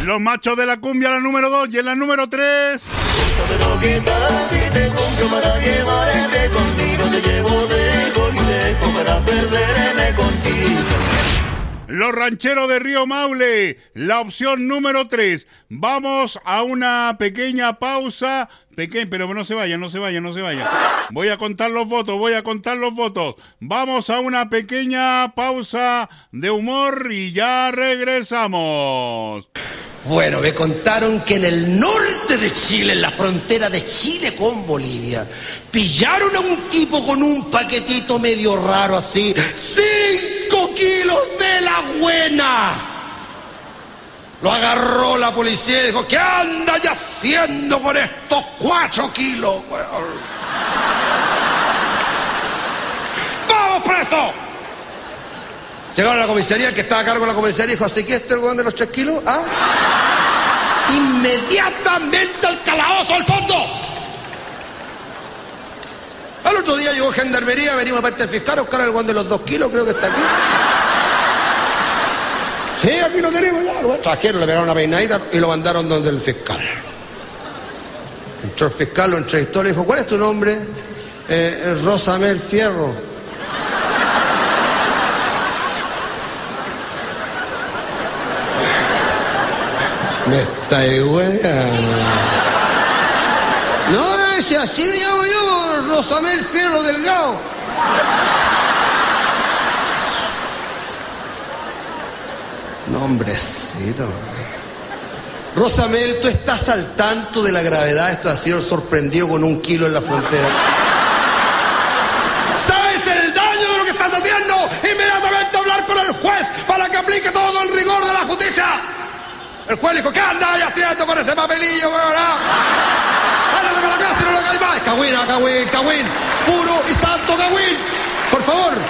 Los Machos de la Cumbia, la número 2, y en la número 3... ¿Qué tal si te compro para llevarte contigo? Te llevo dejo y dejo para perderme contigo. Los Rancheros de Río Maule, la opción número 3. Vamos a una pequeña pausa. Pero no se vaya. Voy a contar los votos. Vamos a una pequeña pausa de humor y ya regresamos. Bueno, me contaron que en el norte de Chile, en la frontera de Chile con Bolivia, pillaron a un tipo con un paquetito medio raro así, 5 kilos de la buena. Lo agarró la policía y dijo, ¿qué anda ya haciendo con estos 4 kilos, weón? ¡Vamos preso! Llegaron a la comisaría, el que estaba a cargo de la comisaría dijo, ¿así que este es el weón de los 3 kilos? ¿Ah? Inmediatamente al calabozo al fondo. Al otro día llegó Gendarmería, venimos para el fiscal a buscar al weón de los 2 kilos, creo que está aquí. Sí, aquí lo tenemos ya. Lo trajeron, le pegaron una peinadita y lo mandaron donde el fiscal. Entró el fiscal, lo entrevistó, le dijo, ¿cuál es tu nombre? Rosamel Fierro. Me está weando. No, si así me llamo yo, Rosamel Fierro Delgado. Nombrecito. Rosamel, ¿tú estás al tanto de la gravedad de esto de haber sido sorprendido con 1 kilo en la frontera? ¿Sabes el daño de lo que estás haciendo? Inmediatamente hablar con el juez para que aplique todo el rigor de la justicia. El juez dijo, ¿qué andas haciendo con ese papelillo, weón? Ándale para la casa y no lo hagáis más. Cagüín, puro y santo cagüín. Por favor.